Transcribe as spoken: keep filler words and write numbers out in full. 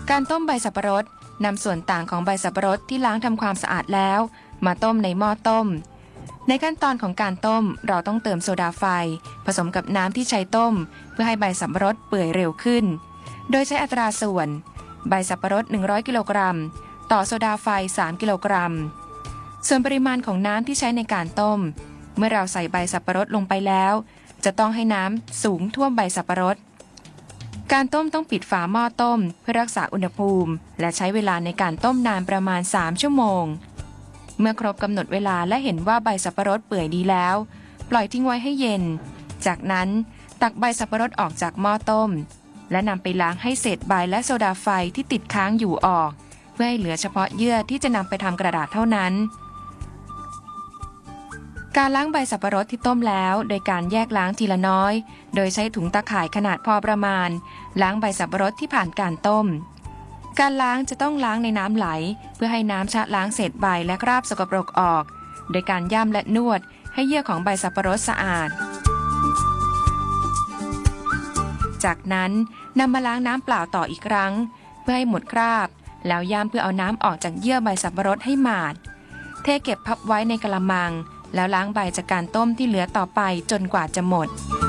การต้มใบสับปะรดนำส่วนต่างของใบสับปะรดที่ล้างทำความสะอาดแล้วมาต้มในหม้อต้มในขั้นตอนของการต้มเราต้องเติมโซดาไฟผสมกับน้ำที่ใช้ต้มเพื่อให้ใบสับปะรดเปื่อยเร็วขึ้นโดยใช้อัตราส่วนใบสับปะรดหนึ่งร้อยกิโลกรัมต่อโซดาไฟสามกิโลกรัมส่วนปริมาณของน้ำที่ใช้ในการต้มเมื่อเราใส่ใบสับปะรดลงไปแล้วจะต้องให้น้ำสูงท่วมใบสับปะรดการต้มต้องปิดฝาหม้อต้มเพื่อรักษาอุณหภูมิและใช้เวลาในการต้มนานประมาณสามชั่วโมงเมื่อครบกำหนดเวลาและเห็นว่าใบสับปะรดเปื่อยดีแล้วปล่อยทิ้งไว้ให้เย็นจากนั้นตักใบสับปะรดออกจากหม้อต้มและนำไปล้างให้เศษใบและโซดาไฟที่ติดค้างอยู่ออกเพื่อให้เหลือเฉพาะเยื่อที่จะนำไปทำกระดาษเท่านั้นการล้างใบสับปะรดที่ต้มแล้วโดยการแยกล้างทีละน้อยโดยใช้ถุงตะข่ายขนาดพอประมาณล้างใบสับปะรดที่ผ่านการต้มการล้างจะต้องล้างในน้ำไหลเพื่อให้น้ำชะล้างเศษใบและคราบสกปรกออกโดยการย่ำและนวดให้เยื่อของใบสับปะรดสะอาดจากนั้นนำมาล้างน้ำเปล่าต่ออีกครั้งเพื่อให้หมดคราบแล้วย่ำเพื่อเอาน้ำออกจากเยื่อใบสับปะรดให้หมาดเทเก็บพับไว้ในกะละมังแล้วล้างใบจากการต้มที่เหลือต่อไปจนกว่าจะหมด